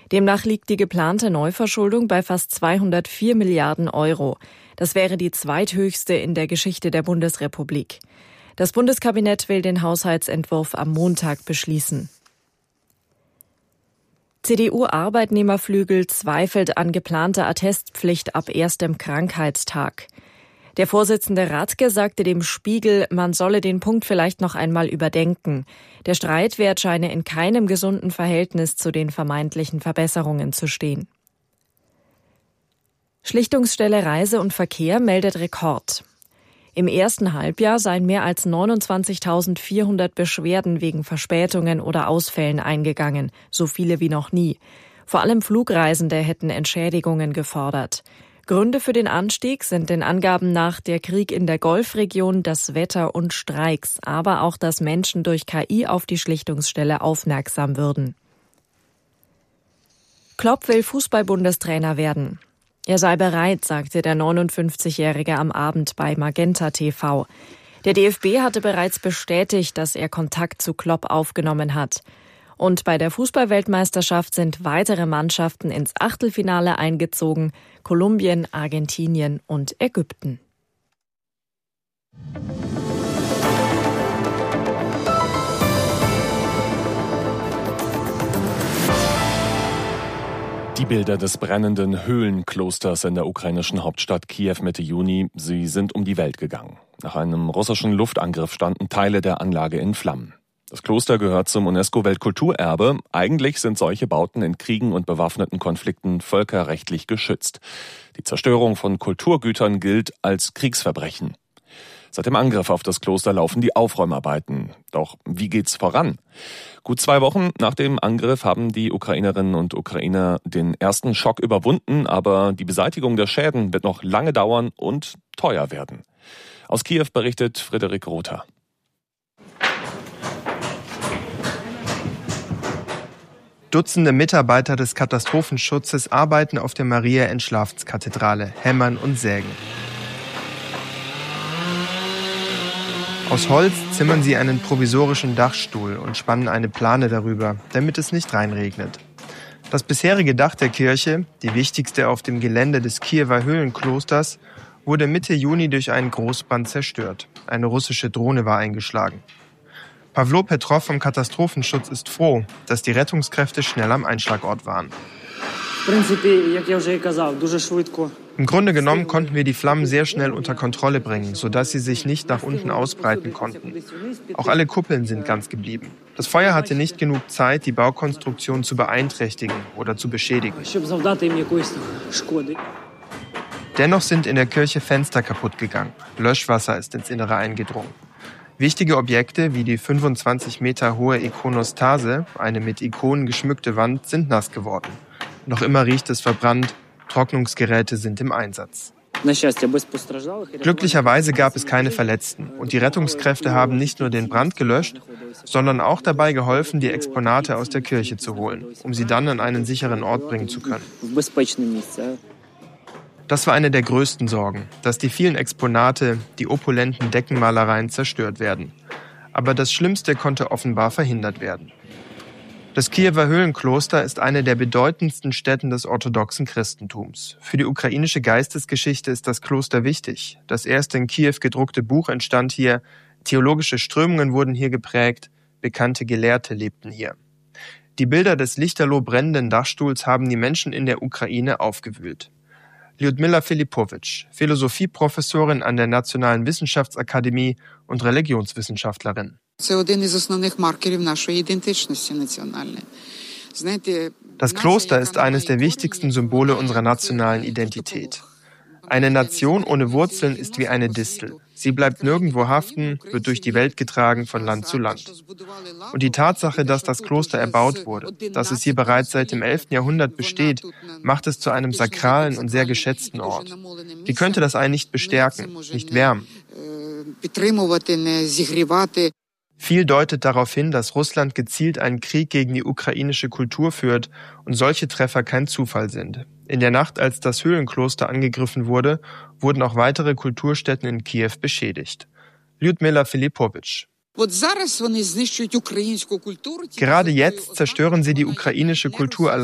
Demnach liegt die geplante Neuverschuldung bei fast 204 Milliarden Euro. Das wäre die zweithöchste in der Geschichte der Bundesrepublik. Das Bundeskabinett will den Haushaltsentwurf am Montag beschließen. CDU-Arbeitnehmerflügel zweifelt an geplanter Attestpflicht ab erstem Krankheitstag. Der Vorsitzende Radke sagte dem Spiegel, man solle den Punkt vielleicht noch einmal überdenken. Der Streitwert scheine in keinem gesunden Verhältnis zu den vermeintlichen Verbesserungen zu stehen. Schlichtungsstelle Reise und Verkehr meldet Rekord. Im ersten Halbjahr seien mehr als 29.400 Beschwerden wegen Verspätungen oder Ausfällen eingegangen, so viele wie noch nie. Vor allem Flugreisende hätten Entschädigungen gefordert. Gründe für den Anstieg sind den Angaben nach der Krieg in der Golfregion, das Wetter und Streiks, aber auch, dass Menschen durch KI auf die Schlichtungsstelle aufmerksam würden. Klopp will Fußball-Bundestrainer werden. Er sei bereit, sagte der 59-Jährige am Abend bei Magenta TV. Der DFB hatte bereits bestätigt, dass er Kontakt zu Klopp aufgenommen hat. Und bei der Fußball-Weltmeisterschaft sind weitere Mannschaften ins Achtelfinale eingezogen: Kolumbien, Argentinien und Ägypten. Die Bilder des brennenden Höhlenklosters in der ukrainischen Hauptstadt Kiew Mitte Juni, sie sind um die Welt gegangen. Nach einem russischen Luftangriff standen Teile der Anlage in Flammen. Das Kloster gehört zum UNESCO-Weltkulturerbe. Eigentlich sind solche Bauten in Kriegen und bewaffneten Konflikten völkerrechtlich geschützt. Die Zerstörung von Kulturgütern gilt als Kriegsverbrechen. Seit dem Angriff auf das Kloster laufen die Aufräumarbeiten. Doch wie geht's voran? Gut 2 Wochen nach dem Angriff haben die Ukrainerinnen und Ukrainer den ersten Schock überwunden, aber die Beseitigung der Schäden wird noch lange dauern und teuer werden. Aus Kiew berichtet Frederik Rother. Dutzende Mitarbeiter des Katastrophenschutzes arbeiten auf der Maria-Entschlaffenskathedrale, hämmern und sägen. Aus Holz zimmern sie einen provisorischen Dachstuhl und spannen eine Plane darüber, damit es nicht reinregnet. Das bisherige Dach der Kirche, die wichtigste auf dem Gelände des Kiewer Höhlenklosters, wurde Mitte Juni durch einen Großbrand zerstört. Eine russische Drohne war eingeschlagen. Pawlo Petrov vom Katastrophenschutz ist froh, dass die Rettungskräfte schnell am Einschlagort waren. Im Grunde genommen konnten wir die Flammen sehr schnell unter Kontrolle bringen, sodass sie sich nicht nach unten ausbreiten konnten. Auch alle Kuppeln sind ganz geblieben. Das Feuer hatte nicht genug Zeit, die Baukonstruktion zu beeinträchtigen oder zu beschädigen. Dennoch sind in der Kirche Fenster kaputt gegangen. Löschwasser ist ins Innere eingedrungen. Wichtige Objekte wie die 25 Meter hohe Ikonostase, eine mit Ikonen geschmückte Wand, sind nass geworden. Noch immer riecht es verbrannt, Trocknungsgeräte sind im Einsatz. Glücklicherweise gab es keine Verletzten und die Rettungskräfte haben nicht nur den Brand gelöscht, sondern auch dabei geholfen, die Exponate aus der Kirche zu holen, um sie dann an einen sicheren Ort bringen zu können. Das war eine der größten Sorgen, dass die vielen Exponate, die opulenten Deckenmalereien zerstört werden. Aber das Schlimmste konnte offenbar verhindert werden. Das Kiewer Höhlenkloster ist eine der bedeutendsten Stätten des orthodoxen Christentums. Für die ukrainische Geistesgeschichte ist das Kloster wichtig. Das erste in Kiew gedruckte Buch entstand hier, theologische Strömungen wurden hier geprägt, bekannte Gelehrte lebten hier. Die Bilder des lichterloh brennenden Dachstuhls haben die Menschen in der Ukraine aufgewühlt. Lyudmila Filipowitsch, Philosophieprofessorin an der Nationalen Wissenschaftsakademie und Religionswissenschaftlerin. Das Kloster ist eines der wichtigsten Symbole unserer nationalen Identität. Eine Nation ohne Wurzeln ist wie eine Distel. Sie bleibt nirgendwo haften, wird durch die Welt getragen von Land zu Land. Und die Tatsache, dass das Kloster erbaut wurde, dass es hier bereits seit dem 11. Jahrhundert besteht, macht es zu einem sakralen und sehr geschätzten Ort. Wie könnte das einen nicht bestärken, nicht wärmen? Viel deutet darauf hin, dass Russland gezielt einen Krieg gegen die ukrainische Kultur führt und solche Treffer kein Zufall sind. In der Nacht, als das Höhlenkloster angegriffen wurde, wurden auch weitere Kulturstätten in Kiew beschädigt. Lyudmila Filipowitsch. Gerade jetzt zerstören sie die ukrainische Kultur